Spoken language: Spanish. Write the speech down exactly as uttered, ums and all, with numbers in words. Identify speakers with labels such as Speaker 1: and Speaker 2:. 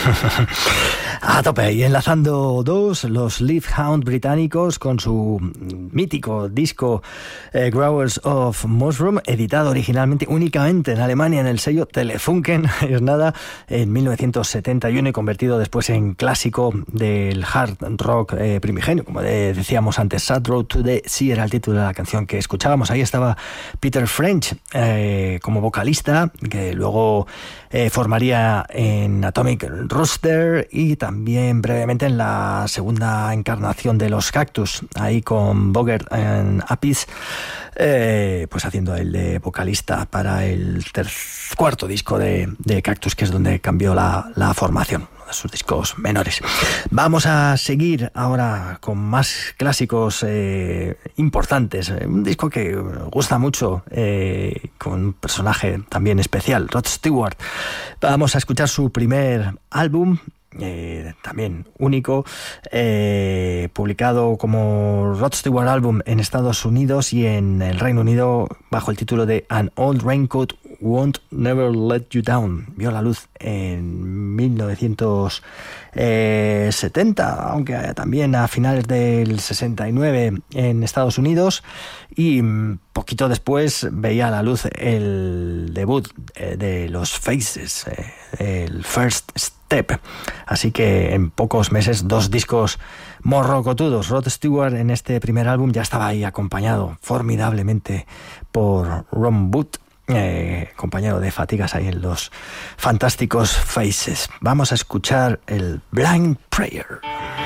Speaker 1: A tope, y enlazando dos, los Leafhound británicos con su mítico disco eh, Growers of Mushroom, editado originalmente únicamente en Alemania en el sello Telefunken, es nada, en mil novecientos setenta y uno y convertido después en clásico del hard rock eh, primigenio, como de, decíamos antes. Sad Road to the Sea era el título de la canción que escuchábamos. Ahí estaba Peter French eh, como vocalista, que luego eh, formaría en Atomic Rooster y también brevemente en la segunda encarnación de los Cactus, ahí con Bogert and Appice, eh, pues haciendo el de vocalista para el tercer, cuarto disco de, de Cactus, que es donde cambió la, la formación, uno de sus discos menores. Vamos a seguir ahora con más clásicos eh, importantes, un disco que gusta mucho, eh, con un personaje también especial, Rod Stewart. Vamos a escuchar su primer álbum, Eh, también único, eh, publicado como Rod Stewart Album en Estados Unidos y en el Reino Unido bajo el título de An Old Raincoat Won't Never Let You Down. Vio la luz en mil novecientos setenta, aunque también a finales del sesenta y nueve en Estados Unidos, y poquito después veía la luz el debut eh, de los Faces, eh, el First Step. Así que en pocos meses, dos discos morrocotudos. Rod Stewart en este primer álbum ya estaba ahí acompañado formidablemente por Ron Wood, eh, compañero de fatigas ahí en los fantásticos Faces. Vamos a escuchar el Blind Prayer.